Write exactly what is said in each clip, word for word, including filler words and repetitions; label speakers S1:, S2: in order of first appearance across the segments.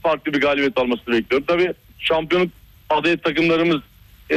S1: farklı bir galibiyet almasını bekliyorum. Tabii şampiyonluk adayı takımlarımız e,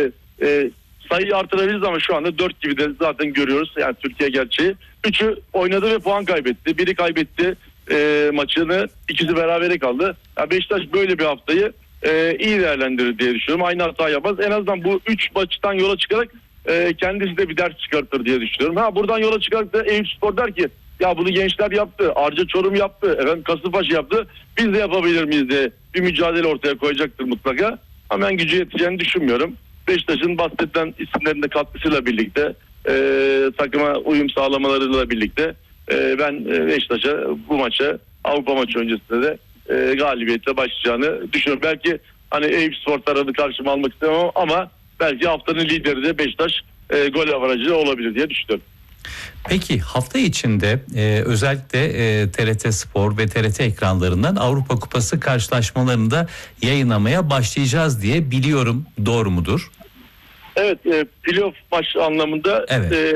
S1: e, sayıyı artırabiliriz ama şu anda dört gibi de zaten görüyoruz. Yani Türkiye gerçeği. Üçü oynadı ve puan kaybetti. Biri kaybetti e, maçını. İkisi berabere kaldı. Yani Beşiktaş böyle bir haftayı e, iyi değerlendirir diye düşünüyorum. Aynı hata yapmaz. En azından bu üç maçtan yola çıkarak e, kendisi de bir ders çıkartır diye düşünüyorum. Ha buradan yola çıkarak da Eyüpspor der ki ya bunu gençler yaptı. Arca Çorum yaptı. Efendim Kasımpaşa yaptı. Biz de yapabilir miyiz diye bir mücadele ortaya koyacaktır mutlaka. Ama ben gücü yeteceğini düşünmüyorum. Beşiktaş'ın bahsedilen isimlerin de katkısıyla birlikte e, takıma uyum sağlamalarıyla birlikte e, ben Beşiktaş'a bu maça Avrupa maçı öncesinde de e, galibiyetle başlayacağını düşünüyorum. Belki hani Eyüpspor tarafını karşıma almak istemem ama belki haftanın lideri de Beşiktaş e, gol avarajı olabilir diye düşünüyorum.
S2: Peki hafta içinde e, özellikle e, T R T Spor ve T R T ekranlarından Avrupa Kupası karşılaşmalarını da yayınlamaya başlayacağız diye biliyorum. Doğru mudur?
S1: Evet, e, playoff maç anlamında
S2: evet.
S1: e,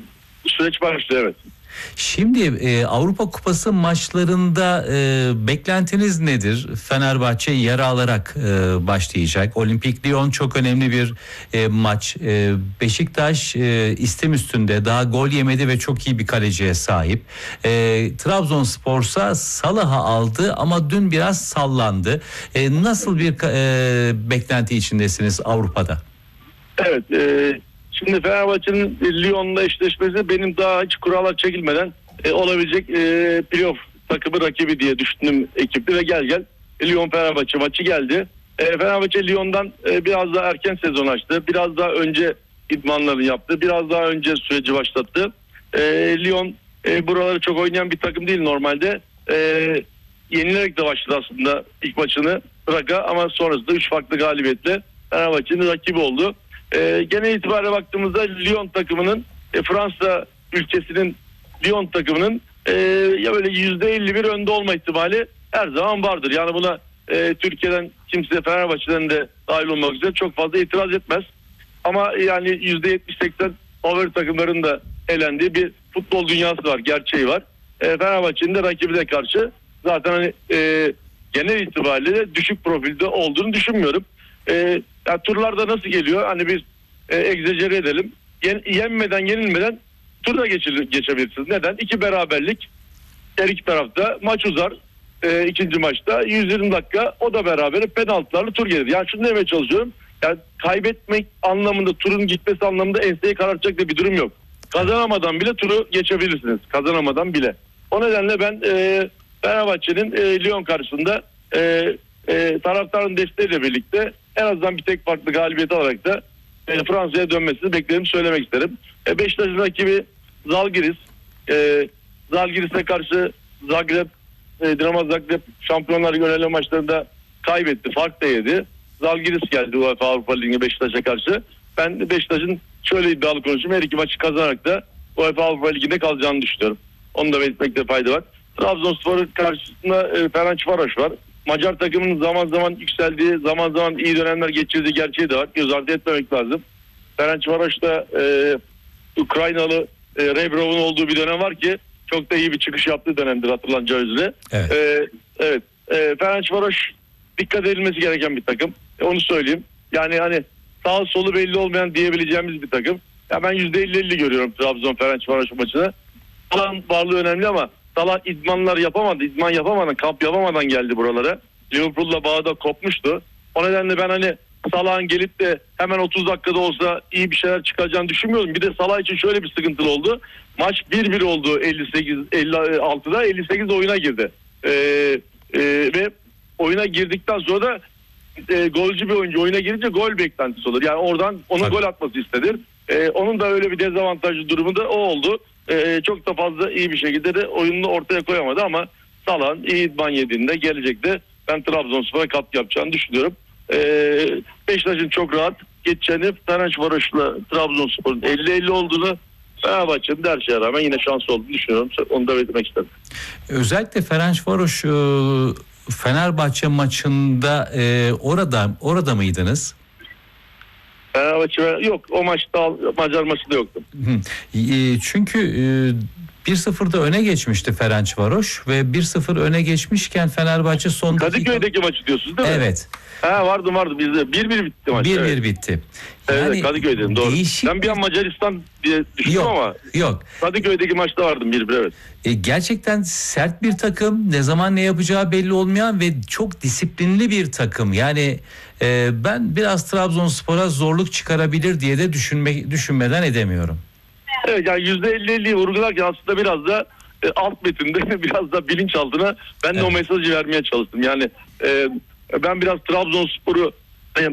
S1: süreç başlıyor, evet.
S2: Şimdi e, Avrupa Kupası maçlarında e, beklentiniz nedir? Fenerbahçe yara alarak e, başlayacak. Olimpik Lyon çok önemli bir e, maç. E, Beşiktaş e, istem üstünde, daha gol yemedi ve çok iyi bir kaleciye sahip. E, Trabzonspor'sa Salah'ı aldı ama dün biraz sallandı. E, nasıl bir e, beklenti içindesiniz Avrupa'da?
S1: Evet. E, şimdi Fenerbahçe'nin Lyon'la eşleşmesi benim daha hiç kurallar çekilmeden e, olabilecek e, playoff takımı rakibi diye düşündüm ekipte ve gel gel Lyon Fenerbahçe maçı geldi. E, Fenerbahçe Lyon'dan e, biraz daha erken sezon açtı. Biraz daha önce idmanlarını yaptı. Biraz daha önce süreci başlattı. E, Lyon e, buraları çok oynayan bir takım değil normalde. E, yenilerek de başladı aslında ilk maçını Praga ama sonrasında üç farklı galibiyetle Fenerbahçe'nin rakibi oldu. E, genel itibariyle baktığımızda Lyon takımının e, Fransa ülkesinin Lyon takımının e, ya böyle yüzde elli bir önde olma ihtimali her zaman vardır. Yani buna e, Türkiye'den kimse, Fenerbahçe'den de dahil olmak üzere çok fazla itiraz etmez. Ama yani yüzde yetmiş seksen favori takımların da elendiği bir futbol dünyası var, gerçeği var. E, Fenerbahçe'nin de rakibine karşı zaten hani e, genel itibariyle düşük profilde olduğunu düşünmüyorum. E, yani turlarda nasıl geliyor? Hani biz e, egzecere edelim. Yen, yenmeden, yenilmeden turda geçilir, geçebilirsiniz. Neden? İki beraberlik. Her iki tarafta maç uzar. E, ikinci maçta yüz yirmi dakika o da beraber penaltılarla tur gelir. Yani şunu demeye çalışıyorum. Yani kaybetmek anlamında, turun gitmesi anlamında enseyi karartacak da bir durum yok. Kazanamadan bile turu geçebilirsiniz. Kazanamadan bile. O nedenle ben e, Fenerbahçe'nin e, Lyon karşısında e, e, taraftarın desteğiyle birlikte en azından bir tek farklı galibiyet alarak da e, Fransa'ya dönmesini beklerim, söylemek isterim. E, Beşiktaş'ın rakibi Zalgiris. E, Zalgiris'e karşı Zagreb, e, Dinamo Zagreb Şampiyonlar Ligi maçlarında kaybetti. Fark da yedi. Zalgiris geldi UEFA Avrupa Ligi'ne Beşiktaş'a karşı. Ben Beşiktaş'ın şöyle iddialı konuşayım. Her iki maçı kazanarak da UEFA Avrupa Ligi'nde kalacağını düşünüyorum. Onu da belirtmekte fayda var. Trabzonspor'un karşısında e, Ferencvaros var. Macar takımının zaman zaman yükseldiği, zaman zaman iyi dönemler geçirdiği gerçeği de var. Göz ardı etmemek lazım. Ferencvaros'ta e, Ukraynalı e, Rebrov'un olduğu bir dönem var ki çok da iyi bir çıkış yaptığı dönemdir hatırlanacağı üzere.
S2: Evet.
S1: E, evet. E, Ferencvaros dikkat edilmesi gereken bir takım. E, onu söyleyeyim. Yani hani sağ solu belli olmayan diyebileceğimiz bir takım. Ya ben yüzde elli elli görüyorum Trabzon Ferencvaros maçını. Salah'ın varlığı önemli ama Salah idmanlar yapamadı. İdman yapamadan, kamp yapamadan geldi buralara. Liverpool'la bağda kopmuştu. O nedenle ben hani Salah'ın gelip de hemen otuz dakikada olsa iyi bir şeyler çıkacağını düşünmüyorum. Bir de Salah için şöyle bir sıkıntılı oldu. Maç bir bir oldu elli sekiz elli altıda elli sekiz oyuna girdi. Ee, e, ve oyuna girdikten sonra da e, golcü bir oyuncu oyuna girince gol beklentisi olur. Yani oradan onun
S2: Tabii.
S1: gol atması istedir. E, onun da öyle bir dezavantajlı durumu da o oldu. Ee, çok da fazla iyi bir şekilde de oyununu ortaya koyamadı ama Salah'ın iyi idman yediğinde gelecekte ben Trabzonspor'a katkı yapacağını düşünüyorum. Ee, Beşiktaş'ın çok rahat geçeceğini, Ferencvaros'la Trabzonspor'un elli elli olduğunu, Fenerbahçe'nin her şeye rağmen yine şanslı olduğunu düşünüyorum. Onu da belirtmek istedim.
S2: Özellikle Ferencvaros Fenerbahçe maçında e, orada orada mıydınız?
S1: Fenerbahçe yok, o maçta Macar maçında yoktum.
S2: E, çünkü e, bir sıfırda öne geçmişti Ferencvaroş ve bir sıfır öne geçmişken Fenerbahçe son dakika...
S1: Kadıköy'deki maçı diyorsunuz değil mi?
S2: Evet.
S1: Ha vardı vardı bizde. bir bir bitti maç.
S2: bir bir
S1: evet.
S2: bitti.
S1: Yani
S2: Yani
S1: Kadıköy'deydim doğru.
S2: değişik...
S1: Ben bir an Macaristan diye düşündüm
S2: yok,
S1: ama
S2: yok.
S1: Kadıköy'deki maçta vardım bir bir evet.
S2: E, gerçekten sert bir takım, ne zaman ne yapacağı belli olmayan ve çok disiplinli bir takım. Yani e, ben biraz Trabzonspor'a zorluk çıkarabilir diye de düşünme, düşünmeden edemiyorum.
S1: Evet yani yüzde elli elliyi vurgularken aslında biraz da e, alt metinde biraz da bilinçaltına ben de evet. o mesajı vermeye çalıştım. Yani e, ben biraz Trabzonspor'u e,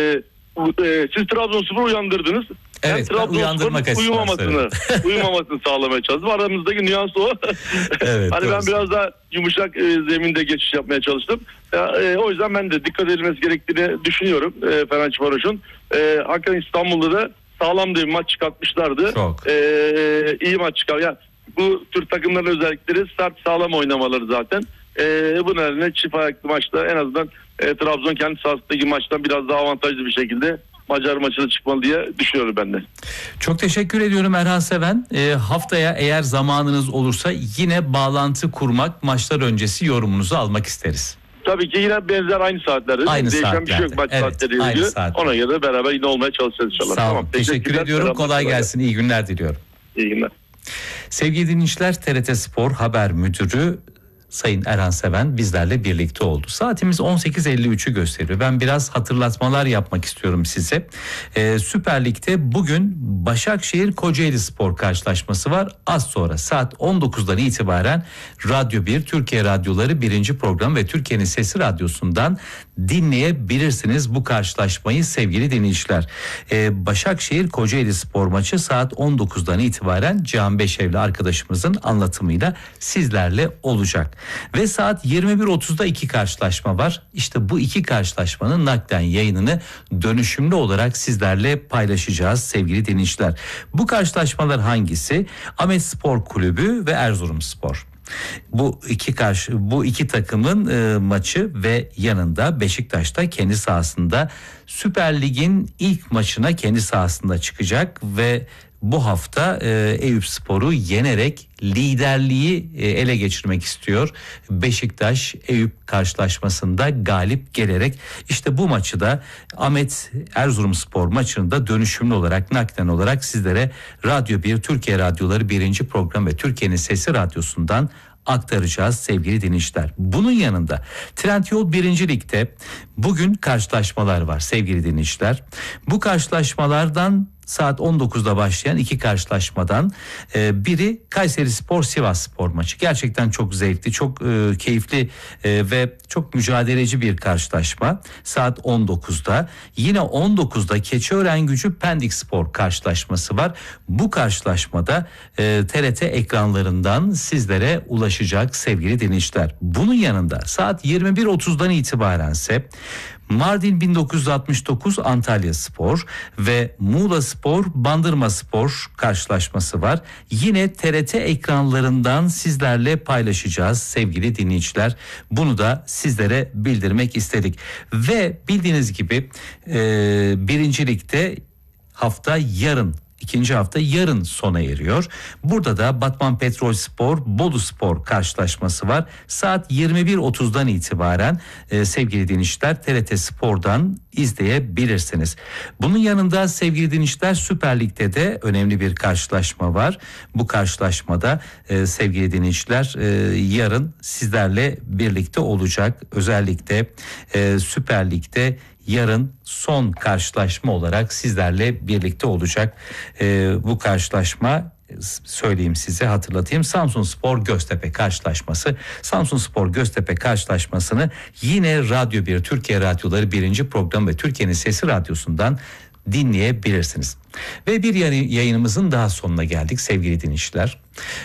S1: e, siz Trabzonspor'u uyandırdınız.
S2: Evet, ben uyandırmak
S1: uyumamasını, uyumamasını sağlamaya çalıştım. Aramızdaki nüans o.
S2: Evet,
S1: hani
S2: doğru.
S1: ben biraz daha yumuşak e, zeminde geçiş yapmaya çalıştım. Ya, e, o yüzden ben de dikkat edilmesi gerektiğini düşünüyorum e, Fenerbahçe'nin. E, hakikaten İstanbul'da da sağlam bir maç çıkartmışlardı.
S2: Çok.
S1: E, iyi maç çıkar. Yani bu tür takımların özellikleri sert sağlam oynamaları zaten. E, bu nedenle çift ayaklı maçta en azından e, Trabzon kendi sahasındaki maçtan biraz daha avantajlı bir şekilde Macar maçına çıkmalı diye düşünüyorum ben de.
S2: Çok teşekkür ediyorum Erhan Seven. E, haftaya eğer zamanınız olursa yine bağlantı kurmak, maçlar öncesi yorumunuzu almak isteriz.
S1: Tabii ki yine benzer aynı saatlerde.
S2: Aynı
S1: Değişen
S2: saatlerde.
S1: bir şey yok maç
S2: evet,
S1: saatleriyle
S2: aynı
S1: ilgili.
S2: saatler.
S1: Ona göre beraber yine olmaya çalışacağız inşallah.
S2: Sağ olun.
S1: Tamam.
S2: Teşekkür ediyorum. Kolay gelsin. İyi günler diliyorum.
S1: İyi günler.
S2: Sevgili dinleyiciler, T R T Spor Haber Müdürü Sayın Erhan Seven bizlerle birlikte oldu. Saatimiz on sekiz elli üçü gösteriyor. Ben biraz hatırlatmalar yapmak istiyorum size. Ee, Süper Lig'de bugün Başakşehir Kocaeli Spor karşılaşması var. Az sonra saat on dokuzdan itibaren Radyo bir, Türkiye Radyoları birinci program ve Türkiye'nin Sesi Radyosu'ndan dinleyebilirsiniz bu karşılaşmayı sevgili dinleyiciler. Ee, Başakşehir Kocaeli Spor maçı saat on dokuzdan itibaren Cihan Beşevli arkadaşımızın anlatımıyla sizlerle olacak. Ve saat yirmi bir otuzda iki karşılaşma var. İşte bu iki karşılaşmanın naklen yayınını dönüşümlü olarak sizlerle paylaşacağız sevgili dinleyiciler. Bu karşılaşmalar hangisi? Ahmetspor Kulübü ve Erzurumspor. Bu iki karşı bu iki takımın e, maçı ve yanında Beşiktaş'ta kendi sahasında Süper Lig'in ilk maçına kendi sahasında çıkacak ve bu hafta e, Eyüpspor'u yenerek liderliği e, ele geçirmek istiyor. Beşiktaş Eyüp karşılaşmasında galip gelerek işte bu maçı da Ahmet Erzurumspor maçını da dönüşümlü olarak naklen olarak sizlere Radyo bir, Türkiye Radyoları birinci program ve Türkiye'nin Sesi Radyosu'ndan aktaracağız sevgili dinleyiciler. Bunun yanında Trendyol birinci Lig'de bugün karşılaşmalar var sevgili dinleyiciler. Bu karşılaşmalardan saat on dokuzda başlayan iki karşılaşmadan e, biri Kayserispor Sivasspor maçı. Gerçekten çok zevkli, çok e, keyifli e, ve çok mücadeleci bir karşılaşma. Saat on dokuzda. Yine on dokuzda Keçiören-Gücü Pendikspor karşılaşması var. Bu karşılaşmada e, T R T ekranlarından sizlere ulaşacak sevgili dinleyiciler. Bunun yanında saat yirmi bir otuzdan itibarense Mardin bin dokuz yüz altmış dokuz Antalyaspor ve Muğlaspor Bandırmaspor karşılaşması var. Yine T R T ekranlarından sizlerle paylaşacağız sevgili dinleyiciler. Bunu da sizlere bildirmek istedik. Ve bildiğiniz gibi e, birinci Lig'de hafta yarın İkinci hafta yarın sona eriyor. Burada da Batman Petrolspor Boluspor karşılaşması var. Saat yirmi bir otuzdan itibaren e, sevgili dinleyiciler T R T Spor'dan izleyebilirsiniz. Bunun yanında sevgili dinleyiciler Süper Lig'de de önemli bir karşılaşma var. Bu karşılaşmada e, sevgili dinleyiciler e, yarın sizlerle birlikte olacak. Özellikle e, Süper Lig'de yarın son karşılaşma olarak sizlerle birlikte olacak. Ee, bu karşılaşma söyleyeyim size, hatırlatayım. Samsunspor Göztepe karşılaşması. Samsunspor Göztepe karşılaşmasını yine Radyo bir, Türkiye Radyoları birinci program ve Türkiye'nin Sesi Radyosu'ndan dinleyebilirsiniz. Ve bir yayınımızın daha sonuna geldik sevgili dinleyiciler.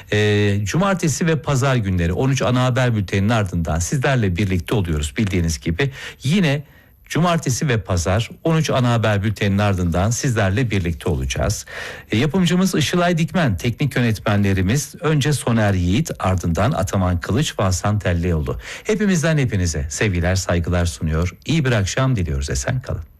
S2: Ee, Cumartesi ve pazar günleri on üç ana haber bülteninin ardından sizlerle birlikte oluyoruz bildiğiniz gibi. Yine Cumartesi ve pazar on üç ana haber bülteninin ardından sizlerle birlikte olacağız. E, yapımcımız Işılay Dikmen, teknik yönetmenlerimiz önce Soner Yiğit, ardından Ataman Kılıç ve Hasan Tellioğlu. Hepimizden hepinize sevgiler, saygılar sunuyor. İyi bir akşam diliyoruz. Esen kalın.